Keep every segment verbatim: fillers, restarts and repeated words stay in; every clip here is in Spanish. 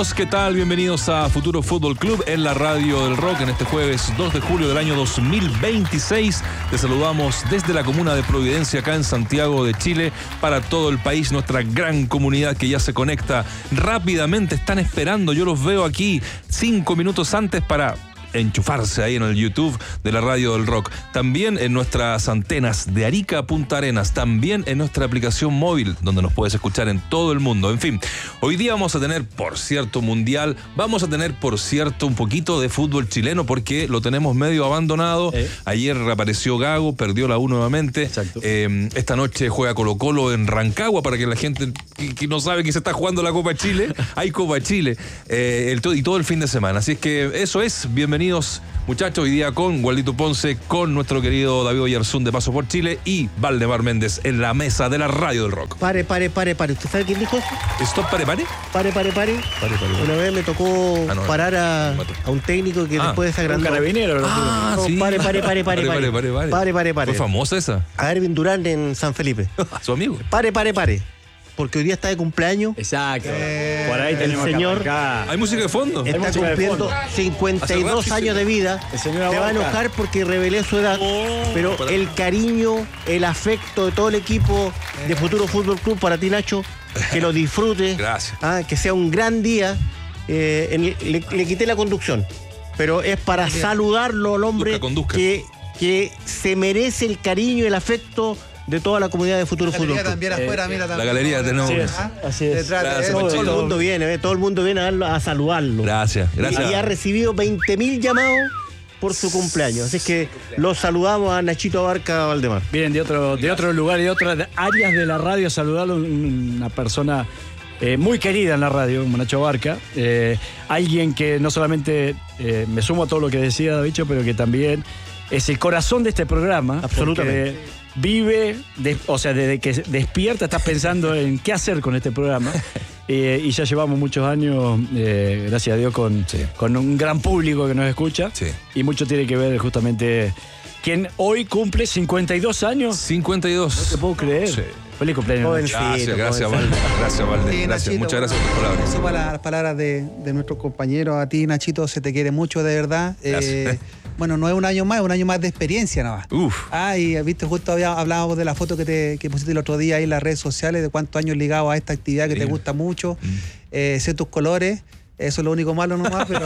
amigos, ¿qué tal? Bienvenidos a Futuro Fútbol Club en la Radio del Rock en este jueves dos de julio del año dos mil veintiséis. Te saludamos desde la comuna de Providencia, acá en Santiago de Chile, para todo el país, nuestra gran comunidad que ya se conecta rápidamente. Están esperando, yo los veo aquí cinco minutos antes para enchufarse ahí en el YouTube de la Radio del Rock. También en nuestras antenas de Arica a Punta Arenas. También en nuestra aplicación móvil, donde nos puedes escuchar en todo el mundo. En fin, hoy día vamos a tener, por cierto, mundial. Vamos a tener, por cierto, un poquito de fútbol chileno, porque lo tenemos medio abandonado. Eh. Ayer reapareció Gago, perdió la U nuevamente. Exacto. Eh, esta noche juega Colo-Colo en Rancagua, para que la gente que, que no sabe que se está jugando la Copa Chile. Hay Copa Chile. Eh, el, y todo el fin de semana. Así es que eso es. Bienvenidos. Muchachos, hoy día con Waldito Ponce, con nuestro querido David Oyarzún de Paso por Chile y Valdemar Méndez en la mesa de la Radio del Rock. Pare, pare, pare, pare. ¿Usted sabe quién dijo eso? ¿Stop, pare, pare? Pare, pare, pare. Pare, pare. Una vez me tocó ah, no, parar a, a un técnico que ah, después desagrandó. Un carabinero, ¿no? Ah, no, sí. Pare, pare, pare, pare, pare, pare, pare, pare, pare, pare. ¿Fue famosa esa? A Erwin Durán en San Felipe. Su amigo. Pare, pare, pare. Porque hoy día está de cumpleaños. Exacto. Eh, Por ahí tenemos el señor. que arrancar. ¿Hay música de fondo? Está cumpliendo cincuenta y dos años de vida. Se va a enojar porque revelé su edad. Oh, pero para... el cariño, el afecto de todo el equipo de Futuro Fútbol Club para ti, Nacho, que lo disfrute. Gracias. Ah, que sea un gran día. Eh, en, le, le quité la conducción. Pero es para Bien. saludarlo al hombre conduzca, conduzca. Que, que se merece el cariño y el afecto de toda la comunidad de Futuro Fútbol Club. También afuera, eh, mira, la galería tenemos. Así es. Así es. Detrás Gracias, de todo, todo el mundo viene, ¿eh? todo el mundo viene a, darlo, a saludarlo. Gracias, gracias. Y ha recibido veinte mil llamados por su cumpleaños. Así que los saludamos a Nachito Abarca Valdemar. Vienen de otro, de otro lugar y de otras áreas de la radio a saludarlo, una persona eh, muy querida en la radio, como Nacho Abarca. Eh, alguien que no solamente eh, me sumo a todo lo que decía Davicho, pero que también es el corazón de este programa. Absolutamente. Vive, de, o sea, desde que despierta estás pensando en qué hacer con este programa. Eh, y ya llevamos muchos años, eh, gracias a Dios, con, sí. con un gran público que nos escucha. Sí. Y mucho tiene que ver justamente quien hoy cumple cincuenta y dos años. cincuenta y dos. No te puedo creer. Sí. Feliz cumpleaños. Jovencito, Gracias, gracias, Valde. Gracias, Valde. Sí, gracias. Nachito, Muchas gracias bueno, por tus palabras. Eso para las palabras de, de nuestros compañeros. A ti, Nachito, se te quiere mucho, de verdad. Eh, bueno, no es un año más, es un año más de experiencia nada más. Uf. Ah, y viste, justo había, hablábamos de la foto que, te, que pusiste el otro día ahí en las redes sociales, de cuántos años ligados a esta actividad que sí. te gusta mucho. Mm. Eh, sé tus colores. Eso es lo único malo nomás, pero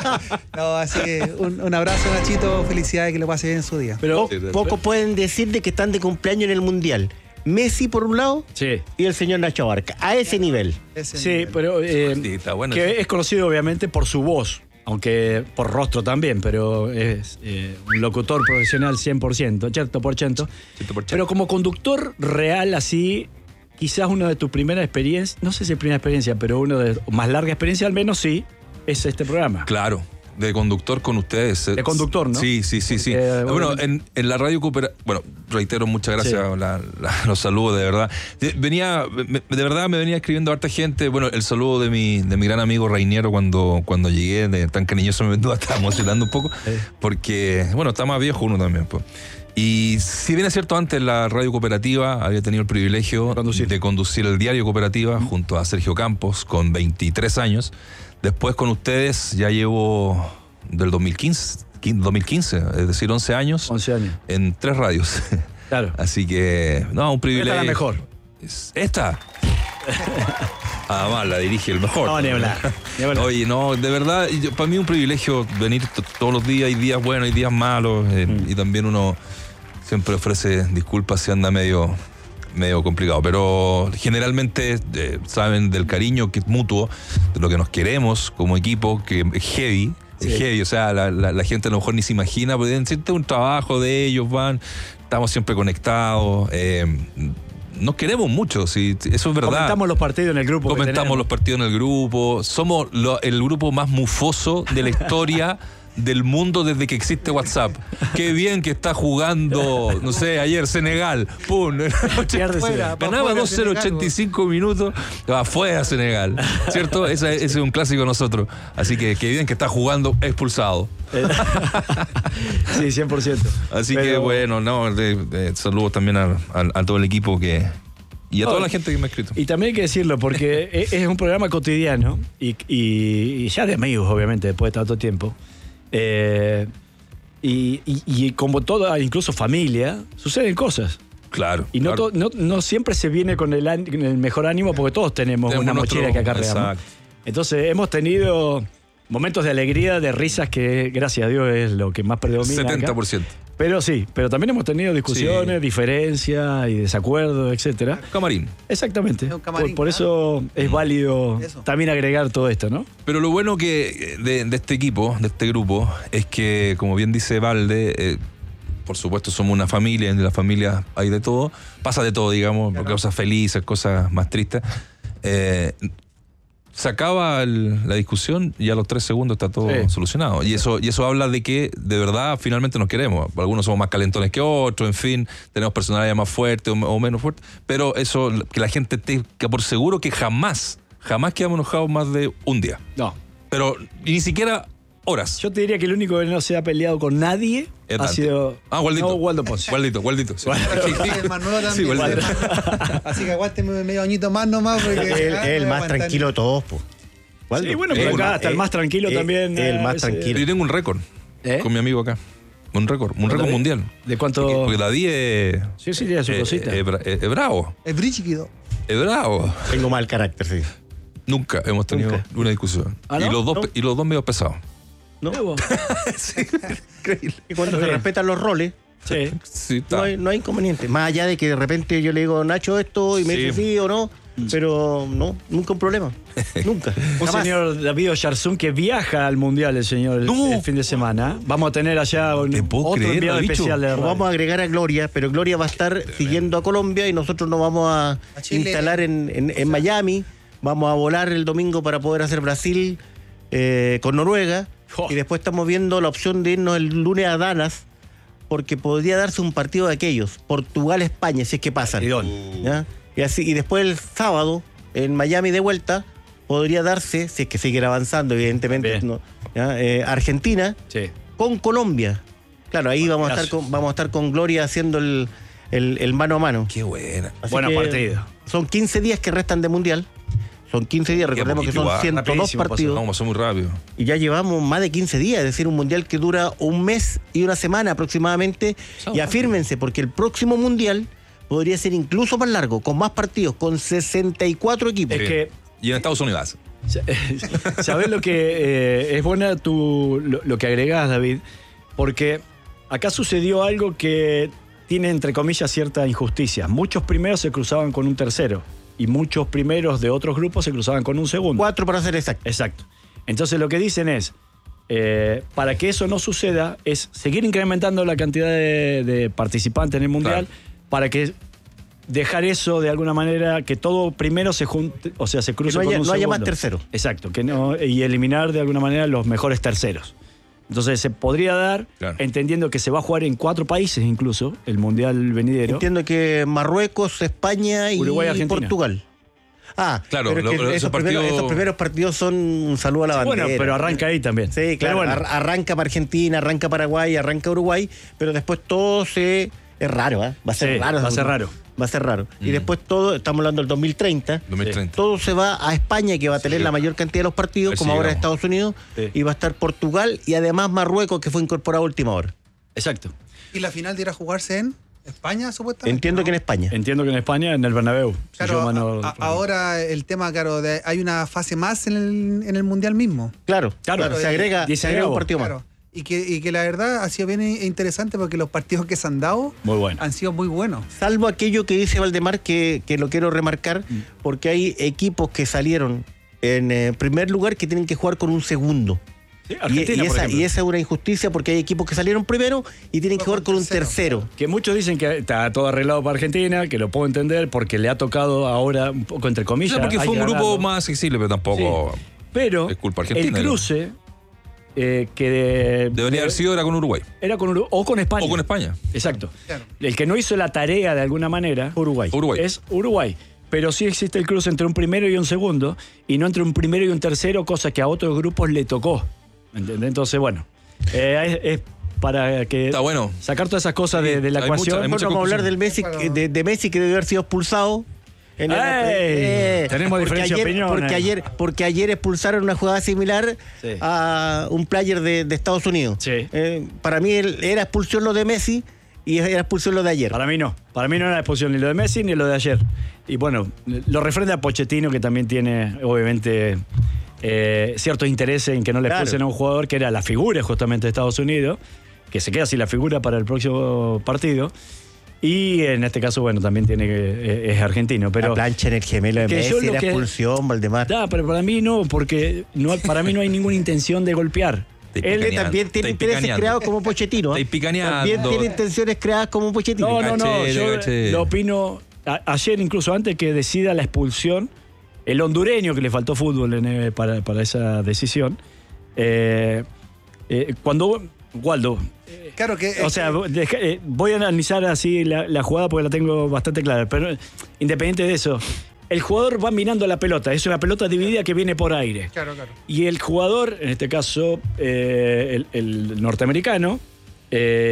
no, así que un, un abrazo, Nachito, felicidades, que le pase bien en su día. Pero sí, pocos pueden decir de que están de cumpleaños en el Mundial. Messi por un lado sí. y el señor Nacho Abarca, a ese nivel. Ese sí, nivel. pero eh, sí, está bueno, que sí. es conocido obviamente por su voz, aunque por rostro también, pero es eh, un locutor profesional cien por ciento, cierto por ciento. Pero como conductor real así, quizás una de tus primeras experiencias, no sé si es primera experiencia, pero una de más larga experiencia al menos sí, es este programa. Claro. De conductor con ustedes. De conductor, ¿no? Sí, sí, sí, sí. Eh, bueno, bueno, en, en la radio Coopera... Bueno, reitero, muchas gracias, sí. la, la, los saludos, de verdad. Venía, de verdad me venía escribiendo harta gente. Bueno, el saludo de mi, de mi gran amigo Reiniero cuando, cuando llegué, de tan cariñoso me estaba emocionando un poco, sí. porque, bueno, está más viejo uno también, pues. Y si bien es cierto, antes la radio cooperativa había tenido el privilegio conducir. de conducir el diario Cooperativa uh-huh. junto a Sergio Campos con veintitrés años. Después con ustedes ya llevo del dos mil quince, dos mil quince, es decir, once años. once años. En tres radios. Claro. Así que, no, un privilegio. Esta es la mejor. ¿Esta? Además, la dirige el mejor. No, ni hablar. Ni hablar. Oye, no, de verdad, yo, para mí es un privilegio venir t- todos los días. Hay días buenos, hay días malos. Eh, mm. Y también uno siempre ofrece disculpas si anda medio, medio complicado. Pero generalmente eh, saben del cariño que es mutuo, de lo que nos queremos como equipo, que es heavy. Sí. Es heavy, o sea, la, la, la gente a lo mejor ni se imagina, pero deben ser un trabajo de ellos, van, estamos siempre conectados. Eh, Nos queremos mucho, sí, eso es verdad. Comentamos los partidos en el grupo. Comentamos los partidos en el grupo. Somos lo, el grupo más mufoso de la historia del mundo desde que existe WhatsApp. Qué bien que está jugando, no sé, ayer Senegal. Pum, fuera, ganaba dos cero ochenta y cinco minutos, afuera Senegal. ¿Cierto? Ese, ese es un clásico de nosotros. Así que qué bien que está jugando expulsado. Sí, cien por ciento. Así Pero... que bueno, no, de, de, saludos también a, a, a todo el equipo que, Y a toda No, la gente que me ha escrito. Y también hay que decirlo, porque es es un programa cotidiano y, y- y ya de amigos, obviamente, después de tanto tiempo. Eh, y, y- y como toda, incluso familia, suceden cosas. Claro. Y no, claro. to- no, no siempre se viene con el, án- con el mejor ánimo porque todos tenemos, Tenemos una nuestro- mochila que acarreamos. Exacto. Entonces hemos tenido momentos de alegría, de risas, que gracias a Dios es lo que más predomina acá. setenta por ciento. Pero sí, pero también hemos tenido discusiones, Sí. diferencias y desacuerdos, etcétera. Camarín. Exactamente. Es un camarín, por por eso es válido Eso. también agregar todo esto, ¿no? Pero lo bueno que de, de este equipo, de este grupo, es que, como bien dice Valde, eh, por supuesto somos una familia, en la familia hay de todo, pasa de todo, digamos, Claro. cosas felices, cosas más tristes. Eh, se acaba el- la discusión y a los tres segundos está todo Sí. solucionado. Y eso, y eso habla de que de verdad finalmente nos queremos. Algunos somos más calentones que otros, en fin, tenemos personalidad más fuerte o, o menos fuerte, pero eso, que la gente te que por seguro que jamás, jamás quedamos enojados más de un día. No. Pero y ni siquiera horas. Yo te diría que el único que no se ha peleado con nadie Es ha Dante. sido. Ah, Waldito. No, Waldo Ponce. Gualdito, Gualdito. Sí. Sí, el más nuevo también. Sí, igual. el más nuevo. Así que aguánteme medio añito más nomás. Porque, Es ah, el no voy a más aguantar tranquilo de todos, po. Waldo. Sí, bueno, Es pero el acá más- hasta el es- más tranquilo es- también. es el eh, más ese- tranquilo. Yo tengo un récord ¿Eh? con mi amigo acá. Un récord, un récord David? mundial. ¿De cuánto? Porque, porque David es. Sí, sí, tiene su eh, cosita. Es bra- es- es bravo. Es brígido. Es bravo. Tengo mal carácter, sí. Nunca hemos tenido Nunca. una discusión. ¿Ah, no? y, los dos, No. pe- y los dos medio pesados. ¿No? Mira vos. Y cuando se Bien. respetan los roles, Sí. Sí, está. no hay, no hay inconveniente. Más allá de que de repente yo le digo, Nacho, esto, y me Sí. dice sí o no, pero no, nunca un problema. Nunca. Un Jamás. señor David Oyarzún que viaja al mundial, el señor, el, No. el fin de semana. Vamos a tener allá un, ¿Te puedo otro creer, enviado Davicho? especial de Nos radio. vamos a agregar a Gloria, pero Gloria va a estar siguiendo a Colombia y nosotros nos vamos a, A Chile. instalar en, en- en Miami. Vamos a volar el domingo para poder hacer Brasil eh, con Noruega. Jo. Y después estamos viendo la opción de irnos el lunes a Dallas, porque podría darse un partido de aquellos, Portugal-España, si es que pasan. Partidón. ¿Ya? Y, así, y después el sábado, en Miami de vuelta, podría darse, si es que siguen avanzando, evidentemente, Bien. no, ¿ya? Eh, Argentina Sí. con Colombia. Claro, ahí vamos a, estar Partidazo. con, vamos a estar con Gloria haciendo el, el- el mano a mano. Qué buena. Así Buena que partida. Son quince días que restan de Mundial. Son quince días, recordemos que poquito, son ah, ciento dos rapidísimo pasó. partidos. Vamos, pasó muy rápido. Y ya llevamos más de quince días, es decir, un Mundial que dura un mes y una semana aproximadamente. Y afírmense, porque el próximo Mundial podría ser incluso más largo, con más partidos, con sesenta y cuatro equipos. Es Sí. que- Y en Estados Unidos. ¿Sabés lo que eh, es buena tu, lo, lo que agregás, David? Porque acá sucedió algo que tiene, entre comillas, cierta injusticia. Muchos primeros se cruzaban con un tercero y muchos primeros de otros grupos se cruzaban con un segundo. Cuatro para ser exacto. Exacto. Entonces lo que dicen es, eh, para que eso no suceda, es seguir incrementando la cantidad de, de participantes en el Mundial Claro. para que dejar eso de alguna manera, que todo primero se junte, o sea, se cruce Que no haya- con un no haya segundo. más tercero. Exacto, que no, y eliminar de alguna manera los mejores terceros. Entonces se podría dar, Claro. entendiendo que se va a jugar en cuatro países incluso, el Mundial venidero. Entiendo que Marruecos, España y Uruguay, Argentina. Portugal. Ah, Claro, pero es lo- que lo- esos esos, primeros, partidos- esos primeros partidos son un saludo a la bandera. Bueno, pero arranca ahí también. Sí, claro. Pero bueno, ar- arranca para Argentina, arranca Paraguay, arranca Uruguay, pero después todo se... Es raro, ¿eh? Va a ser Sí, raro. va a ser raro. Va a ser raro. Y Mm. después todo, estamos hablando del dos mil treinta, dos mil treinta. todo se va a España, que va a tener Sí. la mayor cantidad de los partidos, A ver como si ahora llegamos. Estados Unidos, Sí. y va a estar Portugal y además Marruecos, que fue incorporado a última hora. exacto. Y la final de ir a jugarse en España, supuestamente. Entiendo ¿no? que en España. Entiendo que en España, en el Bernabéu. si Claro, yo mal no a- a- recuerdo. ahora el tema, claro, de, hay una fase más en el, en el Mundial mismo. Claro, Claro, claro, se eh, agrega, dice se agrega un Gabo, partido más. Claro. Y que, y que la verdad ha sido bien interesante porque los partidos que se han dado Muy bueno. han sido muy buenos. Salvo aquello que dice Valdemar, que, que lo quiero remarcar, Mm. porque hay equipos que salieron en eh, primer lugar que tienen que jugar con un segundo. Sí, Y, Argentina, y por esa, ejemplo. y esa es una injusticia porque hay equipos que salieron primero y tienen que jugar con un tercero. Que muchos dicen que está todo arreglado para Argentina, que lo puedo entender porque le ha tocado ahora un poco entre O comillas. sea, porque hay fue un que grupo ganarlo. más accesible, pero tampoco. Sí. Pero es culpa argentina, el ¿no? cruce eh, que de- Debería haber sido era con Uruguay. era con Uruguay o con España. O con España. Exacto. Claro. El que no hizo la tarea de alguna manera Uruguay. Uruguay. es Uruguay. Pero sí existe el cruce entre un primero y un segundo, y no entre un primero y un tercero, cosa que a otros grupos le tocó. ¿Me entendés? Entonces, bueno, eh, es, es para que Está bueno. sacar todas esas cosas de, de la Hay ecuación. mucha- hay Bueno, mucha vamos a hablar confusión. del Messi, Claro. que- de, de Messi que debe haber sido expulsado En el- ¡Ey! Tenemos porque diferencia de ayer, opinión, Porque eh. ayer, porque ayer expulsaron una jugada similar Sí. a un player de, de Estados Unidos. Sí. Eh, para mí el- era expulsión lo de Messi y era expulsión lo de ayer. Para mí no. Para mí no era expulsión ni lo de Messi ni lo de ayer. Y bueno, lo referente a Pochettino, que también tiene, obviamente, eh, ciertos intereses en que no le expulsen Claro. a un jugador que era la figura justamente de Estados Unidos, que se queda sin la figura para el próximo partido. Y en este caso, bueno, también tiene que, eh, es argentino. Pero la plancha en el gemelo de que yo Messi lo era que- expulsión, Valdemar. Da, pero para mí no, porque no, para mí no hay ninguna intención de golpear. Te Él picaneando, también tiene te intereses picaneando. creados como Pochettino. ¿eh? Estáis picaneando. También tiene intenciones creadas como Pochettino. No, no, no. Caché, Yo caché. lo opino. a- ayer, incluso antes que decida la expulsión, el hondureño que le faltó fútbol en, eh, para, para esa decisión, eh, eh, cuando. Waldo, Claro que. o sea, deja- eh, voy a analizar así la, la jugada porque la tengo bastante clara, pero independiente de eso, el jugador va mirando la pelota, es una pelota dividida que viene por aire. Claro, claro. Y el jugador, en este caso, eh, el, el norteamericano, eh,